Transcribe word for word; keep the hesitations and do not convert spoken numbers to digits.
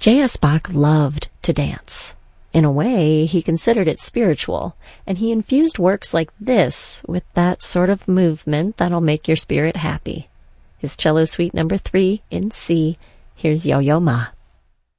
J S. Bach loved to dance. In a way, he considered it spiritual, and he infused works like this with that sort of movement that'll make your spirit happy. His Cello Suite number three in C. Here's Yo-Yo Ma.